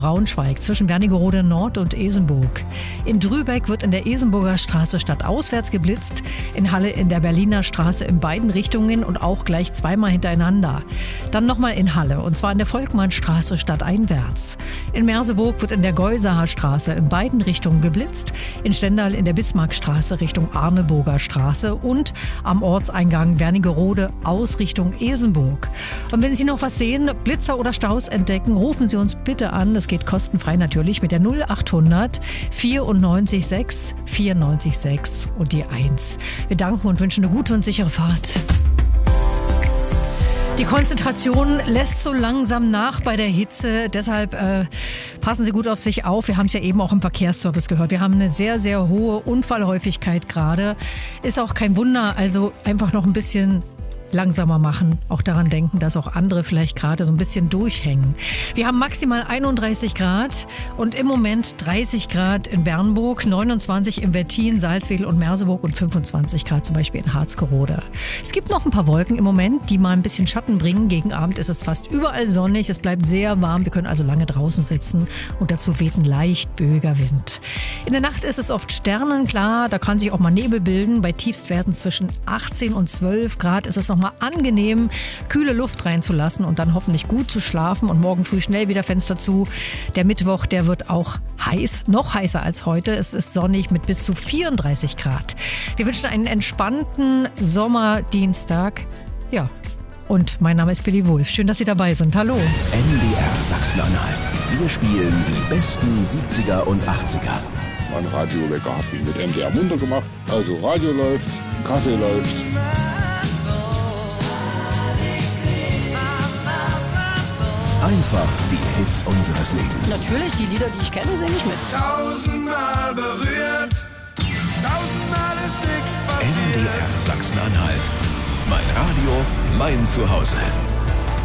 Braunschweig zwischen Wernigerode Nord und Esenburg. In Drübeck wird in der Esenburger Straße stadtauswärts geblitzt, in Halle in der Berliner Straße in beiden Richtungen und auch gleich zweimal hintereinander. Dann nochmal in Halle und zwar in der Volkmannstraße stadteinwärts. In Merseburg wird in der Geusaer Straße in beiden Richtungen geblitzt, in Stendal in der Bismarckstraße Richtung Arneburger Straße und am Ortseingang Wernigerode aus Richtung Esenburg. Und wenn Sie noch was sehen, Blitzer oder Staus entdecken, rufen Sie uns bitte an. Das geht kostenfrei natürlich mit der 0800 94 6 94 6 und die 1. Wir danken und wünschen eine gute und sichere Fahrt. Die Konzentration lässt so langsam nach bei der Hitze, deshalb passen Sie gut auf sich auf. Wir haben es ja eben auch im Verkehrsservice gehört. Wir haben eine sehr, sehr hohe Unfallhäufigkeit gerade. Ist auch kein Wunder, also einfach noch ein bisschen langsamer machen, auch daran denken, dass auch andere vielleicht gerade so ein bisschen durchhängen. Wir haben maximal 31 Grad und im Moment 30 Grad in Bernburg, 29 in Wettin, Salzwedel und Merseburg und 25 Grad zum Beispiel in Harzgerode. Es gibt noch ein paar Wolken im Moment, die mal ein bisschen Schatten bringen. Gegen Abend ist es fast überall sonnig, es bleibt sehr warm, wir können also lange draußen sitzen und dazu weht ein leicht böiger Wind. In der Nacht ist es oft sternenklar, da kann sich auch mal Nebel bilden. Bei Tiefstwerten zwischen 18 und 12 Grad ist es noch mal angenehm, kühle Luft reinzulassen und dann hoffentlich gut zu schlafen und morgen früh schnell wieder Fenster zu. Der Mittwoch, der wird auch heiß, noch heißer als heute. Es ist sonnig mit bis zu 34 Grad. Wir wünschen einen entspannten Sommerdienstag. Ja, und mein Name ist Billy Wulff. Schön, dass Sie dabei sind. Hallo. NDR Sachsen-Anhalt. Wir spielen die besten 70er und 80er. Mein Radiowecker hat mich mit MDR munter gemacht. Also Radio läuft, Kaffee läuft. Einfach die Hits unseres Lebens. Natürlich, die Lieder, die ich kenne, singe ich mit. Tausendmal berührt, tausendmal ist nichts passiert. NDR Sachsen-Anhalt. Mein Radio, mein Zuhause.